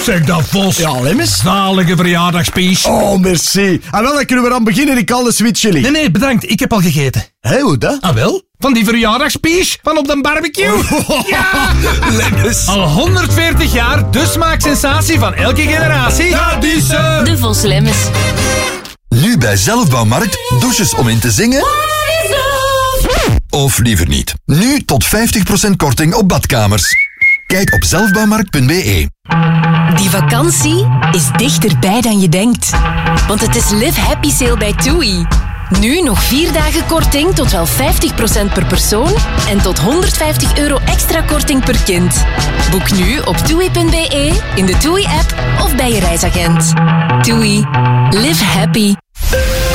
Zeg dat, Vos. Ja, Lemmens. Zalige verjaardagspies. Oh, merci. En wel, dan kunnen we aan beginnen. Ik al de sweet chili. Nee, bedankt. Ik heb al gegeten. Hé, hoe dat? Ah, wel? Van die verjaardagspies van op de barbecue. Ja! Lemmens. Al 140 jaar de smaaksensatie van elke generatie. Dat is ze. De Vos Lemmens. Nu bij Zelfbouwmarkt, douches om in te zingen? Of liever niet. Nu tot 50% korting op badkamers. Kijk op zelfbouwmarkt.be. Die vakantie is dichterbij dan je denkt. Want het is Live Happy Sale bij TUI. Nu nog 4 dagen korting tot wel 50% per persoon en tot €150 extra korting per kind. Boek nu op TUI.be, in de TUI-app of bij je reisagent. TUI. Live happy.